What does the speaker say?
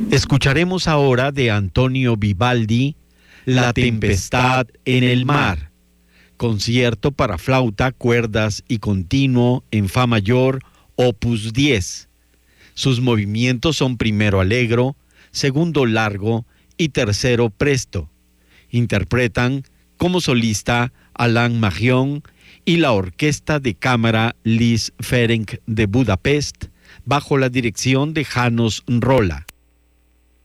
Escucharemos ahora de Antonio Vivaldi, La tempestad en el mar, concierto para flauta, cuerdas y continuo en fa mayor, opus 10. Sus movimientos son primero allegro, segundo largo y tercero presto. Interpretan como solista Alain Marion y la Orquesta de Cámara Liszt Ferenc de Budapest, bajo la dirección de János Róla.